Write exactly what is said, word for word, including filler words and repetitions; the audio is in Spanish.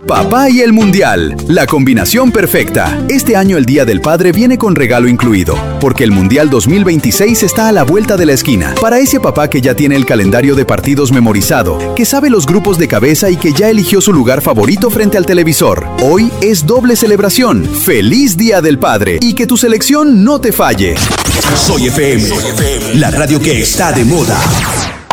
Papá y el Mundial, la combinación perfecta. Este año el Día del Padre viene con regalo incluido, porque el Mundial dos mil veintiséis está a la vuelta de la esquina. Para ese papá que ya tiene el calendario de partidos memorizado, que sabe los grupos de cabeza y que ya eligió su lugar favorito frente al televisor. Hoy es doble celebración. ¡Feliz Día del Padre! Y que tu selección no te falle. Soy F M, la radio que está de moda.